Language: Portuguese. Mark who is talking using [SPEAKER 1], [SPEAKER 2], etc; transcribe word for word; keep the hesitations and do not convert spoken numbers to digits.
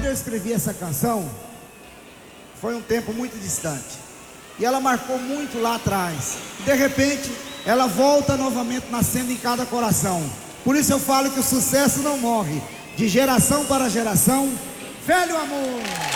[SPEAKER 1] Quando eu escrevi essa canção, foi um tempo muito distante. E ela marcou muito lá atrás. De repente, ela volta novamente nascendo em cada coração. Por isso eu falo que o sucesso não morre. De geração para geração, velho amor.